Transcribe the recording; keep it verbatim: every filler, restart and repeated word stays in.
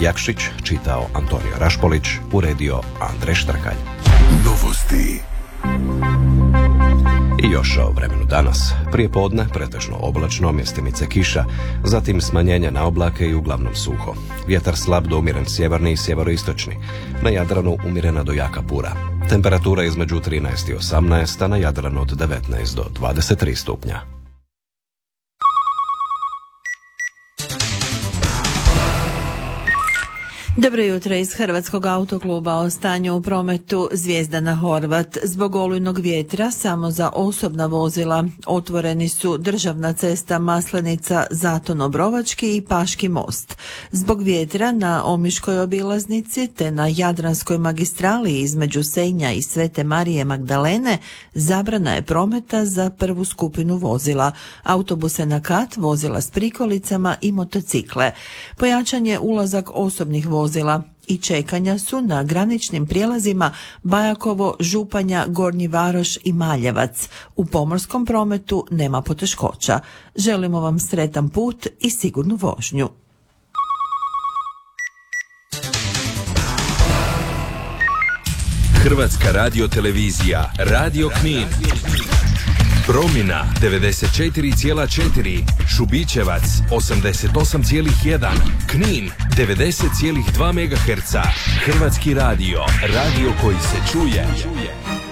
Jakšić, čitao Antonio Rašpolić, uredio Andrej Štrkalj. Novosti. I još o vremenu danas. Prije podne pretežno oblačno, mjestimice kiša, zatim smanjenje na oblake i uglavnom suho. Vjetar slab do umjeren sjeverni i sjeveroistočni. Na Jadranu umjerena do jaka pura. Temperatura između trinaest i osamnaest, a na Jadranu od devetnaest do dvadeset tri stupnja. Dobro jutro iz Hrvatskog autokluba. O stanju u prometu. Zvijezdana Horvat. Zbog olujnog vjetra samo za osobna vozila otvoreni su državna cesta Maslenica Zaton-Obrovački i Paški most. Zbog vjetra na Omiškoj obilaznici te na Jadranskoj magistrali između Senja i Svete Marije Magdalene zabrana je prometa za prvu skupinu vozila, autobuse na kat, vozila s prikolicama i motocikle. Pojačan je ulazak osobnih vozila vozila i čekanja su na graničnim prijelazima Bajakovo, Županja, Gornji Varoš i Maljevac. U pomorskom prometu nema poteškoća. Želimo vam sretan put i sigurnu vožnju. Hrvatska radiotelevizija, Radio Knin. Promjena devedeset četiri zarez četiri, Šubićevac osamdeset osam zarez jedan, Knin devedeset zarez dva megaherca. Hrvatski radio, radio koji se čuje.